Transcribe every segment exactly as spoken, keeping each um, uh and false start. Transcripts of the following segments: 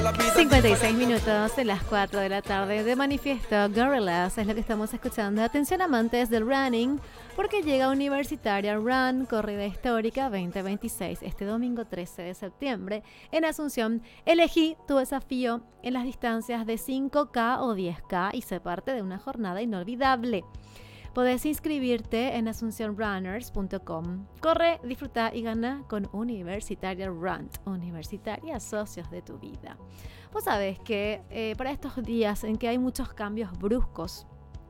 cincuenta y seis minutos de las cuatro de la tarde de Manifiesto Gorillaz es lo que estamos escuchando. Atención amantes del running, porque llega Universitaria Run, corrida histórica veinte veintiséis, este domingo trece de septiembre en Asunción. Elegí tu desafío en las distancias de cinco K o diez K y sé parte de una jornada inolvidable. Podés inscribirte en asunción runners punto com. Corre, disfruta y gana con Universitaria Run. Universitaria, socios de tu vida. Vos sabés que eh, para estos días en que hay muchos cambios bruscos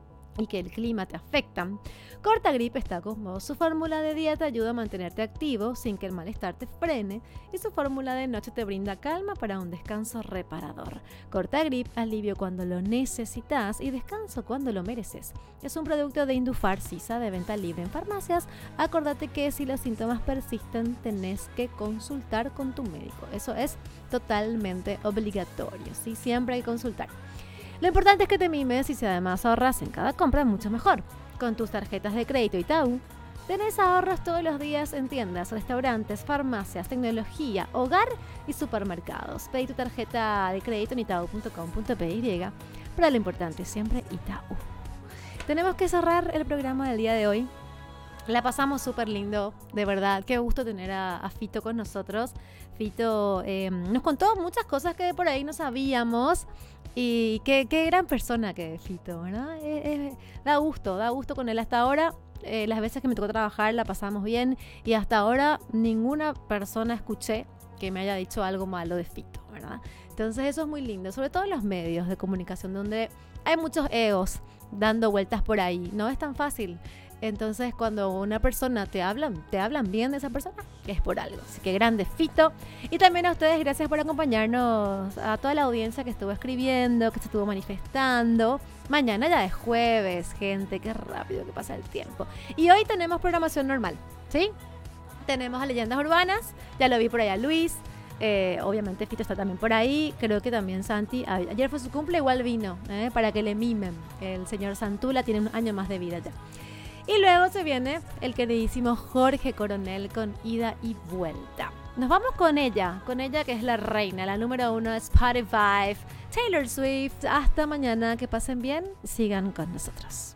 y que el clima te afecta, Cortagrip está con vos. Su fórmula de día te ayuda a mantenerte activo sin que el malestar te frene, y su fórmula de noche te brinda calma para un descanso reparador. Cortagrip, alivio cuando lo necesitas y descanso cuando lo mereces. Es un producto de Indufar Sisa, de venta libre en farmacias. Acordate que si los síntomas persisten tenés que consultar con tu médico. Eso es totalmente obligatorio, ¿sí? Siempre hay que consultar. Lo importante es que te mimes, y si además ahorras en cada compra, mucho mejor. Con tus tarjetas de crédito Itaú, tenés ahorros todos los días en tiendas, restaurantes, farmacias, tecnología, hogar y supermercados. Pedí tu tarjeta de crédito en itaú punto com punto pe y, pero lo importante siempre Itaú. Tenemos que cerrar el programa del día de hoy. La pasamos súper lindo, de verdad. Qué gusto tener a, a Fito con nosotros. Fito eh, nos contó muchas cosas que por ahí no sabíamos. Y qué, qué gran persona que es Fito, ¿verdad? Eh, eh, da gusto, da gusto con él. Hasta ahora, eh, las veces que me tocó trabajar la pasamos bien. Y hasta ahora ninguna persona escuché que me haya dicho algo malo de Fito, ¿verdad? Entonces eso es muy lindo, sobre todo en los medios de comunicación, donde hay muchos egos dando vueltas por ahí. No es tan fácil. Entonces, cuando una persona te hablan, te hablan bien de esa persona, es por algo. Así que grande Fito. Y también a ustedes, gracias por acompañarnos, a toda la audiencia que estuvo escribiendo, que se estuvo manifestando. Mañana ya es jueves, gente, qué rápido que pasa el tiempo. Y hoy tenemos programación normal, ¿sí? Tenemos a Leyendas Urbanas, ya lo vi por allá Luis. Eh, obviamente Fito está también por ahí. Creo que también Santi, ayer fue su cumple, igual vino, ¿eh? Para que le mimen. El señor Santula tiene un año más de vida ya. Y luego se viene el queridísimo Jorge Coronel con Ida y Vuelta. Nos vamos con ella, con ella que es la reina, la número uno de Spotify, Taylor Swift. Hasta mañana, que pasen bien, sigan con nosotros.